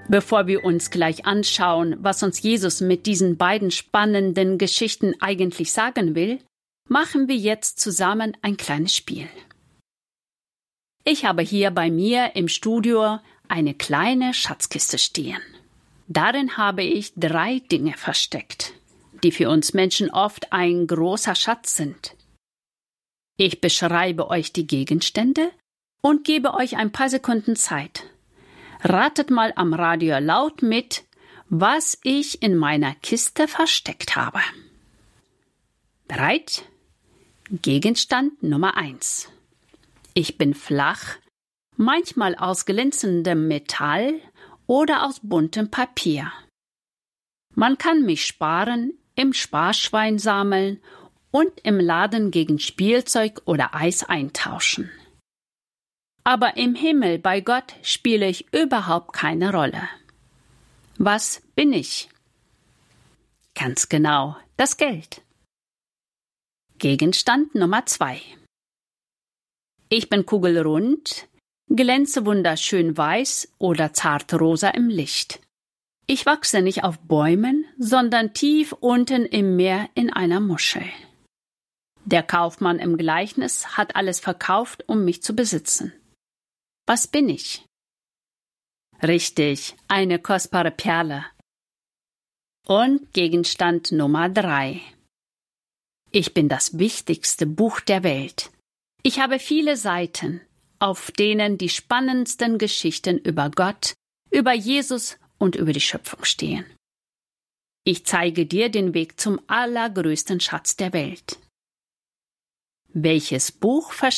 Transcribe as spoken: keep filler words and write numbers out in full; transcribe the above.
Bevor wir uns gleich anschauen, was uns Jesus mit diesen beiden spannenden Geschichten eigentlich sagen will, machen wir jetzt zusammen ein kleines Spiel. Ich habe hier bei mir im Studio eine kleine Schatzkiste stehen. Darin habe ich drei Dinge versteckt, die für uns Menschen oft ein großer Schatz sind. Ich beschreibe euch die Gegenstände und gebe euch ein paar Sekunden Zeit. Ratet mal am Radio laut mit, was ich in meiner Kiste versteckt habe. Bereit? Gegenstand Nummer eins. Ich bin flach, manchmal aus glänzendem Metall oder aus buntem Papier. Man kann mich sparen, im Sparschwein sammeln und im Laden gegen Spielzeug oder Eis eintauschen. Aber im Himmel bei Gott spiele ich überhaupt keine Rolle. Was bin ich? Ganz genau, das Geld. Gegenstand Nummer zwei. Ich bin kugelrund, glänze wunderschön weiß oder zart rosa im Licht. Ich wachse nicht auf Bäumen, sondern tief unten im Meer in einer Muschel. Der Kaufmann im Gleichnis hat alles verkauft, um mich zu besitzen. Was bin ich? Richtig, eine kostbare Perle. Und Gegenstand Nummer drei. Ich bin das wichtigste Buch der Welt. Ich habe viele Seiten, auf denen die spannendsten Geschichten über Gott, über Jesus und über die Schöpfung stehen. Ich zeige dir den Weg zum allergrößten Schatz der Welt. Welches Buch versteht